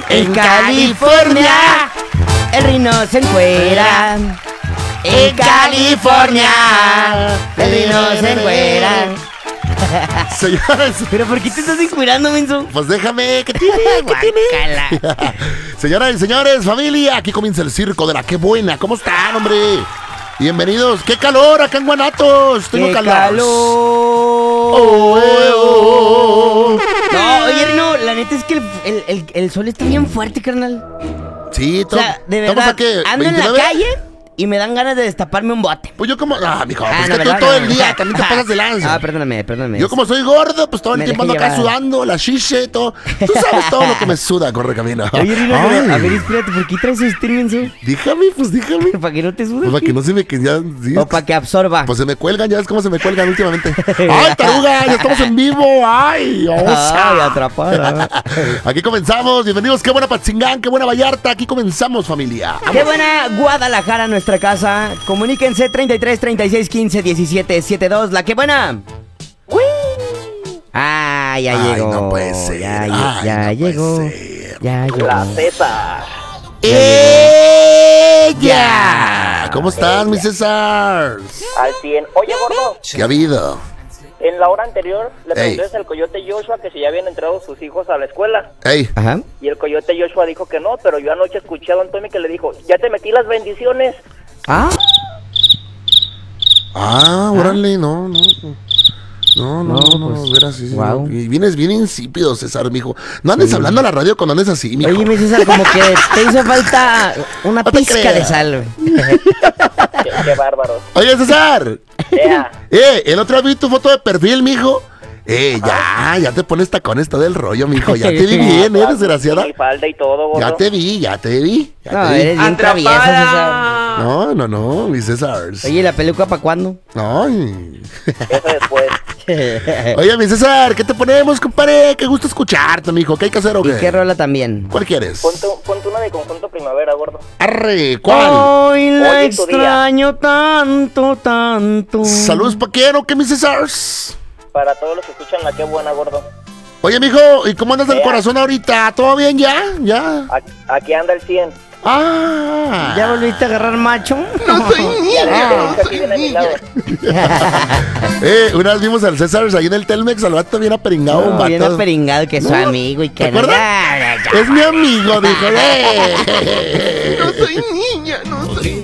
En California el rino se encuera. En California el rino se encuera. Señoras, ¿Pero por qué te estás encuerando, menso? pues déjame, ¿qué tiene? ¿Qué tiene? Señoras y señores, familia, aquí comienza el circo de la Qué Buena. ¿Cómo están, hombre? Bienvenidos. ¡Qué calor acá en Guanatos! Tengo calor. No, oye, Rino, la neta es que el sol está bien fuerte, carnal. Sí, O sea, de verdad, ¿a qué? ando en la ¿29? calle y me dan ganas de destaparme un bote. Pues yo como... mijo, pues no, que tú ¿verdad? todo No. el día también te pasas de lanza. Perdóname. Yo como soy gordo, pues todo el Me tiempo dejé ando acá llevar. sudando, la chiche, todo. Tú sabes todo lo que me suda, corre camino. Oye, Rino, Ay. pero, a ver, espérate, ¿por qué traes este, menso? Dígame. ¿Para que no te sudes? Pues para que no se me... Que ya, sí, O para que absorba. pues se me cuelgan, ya ves cómo se me cuelgan últimamente. ¡Ay, taruga! ¡Ya estamos en vivo! ¡Ay, osa! Ay, atrapada. Aquí comenzamos. Bienvenidos. ¡Qué buena Patzingán! ¡Qué buena Vallarta! Aquí comenzamos, familia. Qué buena Guadalajara, nuestra casa. Comuníquense 33 36 15 17 72. La Qué buena. Ah, ya Ay, llegó. no puede ser. Ya Ay, no llegó. puede ser. Ya llegó. La César. ¡Ella! ¿Cómo estás, mi César? Al 100. Oye, gordo, ¿Qué ha habido? en la hora anterior le Ey. pregunté al coyote Joshua que si ya habían entrado sus hijos a la escuela. ¡Ey! Ajá. Y el coyote Joshua dijo que no, pero yo anoche escuché a Don Tommy que le dijo, ya te metí las bendiciones. Ah, Órale, no, pues, verás, sí, guau. Y vienes bien insípido, César, mijo. No andes hablando a la radio cuando andes así, mijo. oye, mi César, como que te hizo falta una No te pizca creas. de sal. Qué bárbaro. Oye, César. Ea, El otro día vi tu foto de perfil, mijo. Ya te pones tacones todo el rollo, mijo. Ya te vi bien, desgraciada. mi falda y todo, gordo. Ya te vi. No, te vi. eres bien traviesa, César. No, mi César. Oye, ¿y la peluca para cuándo? Ay. Eso después. Oye, mi César, ¿qué te ponemos, compadre? Qué gusto escucharte, mijo. ¿Qué hay que hacer o ¿Y qué? qué rola también? ¿Cuál quieres? Ponte una de Conjunto Primavera, gordo. Arre, ¿cuál? Hoy la Hoy es tu día. extraño tanto. Saludos, paquero, ¿qué, mi César? Para todos los que escuchan la Qué Buena, gordo. Oye, mijo, ¿y cómo andas del corazón ahorita? ¿Todo bien ya? ¿Ya? Aquí anda el 100. ¿Ya volviste a agarrar macho? No soy Ya niña. aquí viene a mi lado. Una vez vimos al César ahí en el Telmex, al vato bien aperingado, un No, vato. bien aperingado que es su No, amigo y ¿te que no. acuerdas? Ya. Es mi amigo, dijo. No soy niña, no soy.